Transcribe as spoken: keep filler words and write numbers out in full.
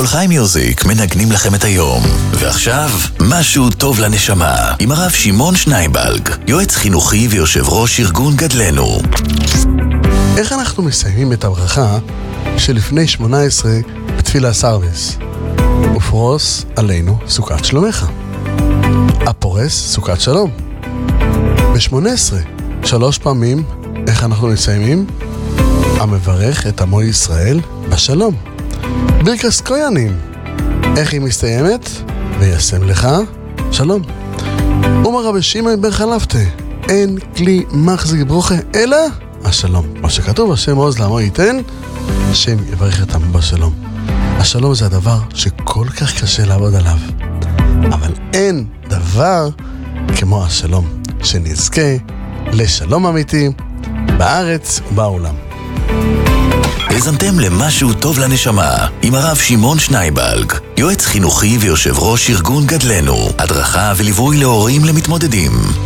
כל חי מיוזיק מנגנים לכם את היום. ועכשיו, משהו טוב לנשמה, עם הרב שמעון שנייבלג, יועץ חינוכי ויושב ראש ארגון גדלנו. איך אנחנו מסיימים את הברכה שלפני שמונה עשרה בתפילה סרוויס? ופרוס עלינו סוכת שלומך. הפורס סוכת שלום. ב-שמונה עשרה, שלוש פעמים, איך אנחנו מסיימים? המברך את עמו ישראל בשלום. ברכת כהנים, איך היא מסתיימת? וישם לך שלום. אומר רבי שמעון בן חלפתא, אין כלי מחזיק ברוכה אלא השלום. מה שכתוב, השם עוז לעמו ייתן, השם יברך את עמו בשלום. השלום זה הדבר שכל כך קשה לעבוד עליו, אבל אין דבר כמו השלום, שנזכה לשלום אמיתי בארץ ובעולם. האזנתם למשהו טוב לנשמה עם הרב שמעון שנייבלג, יועץ חינוכי ויושב ראש ארגון גדלנו, הדרכה וליווי להורים למתמודדים.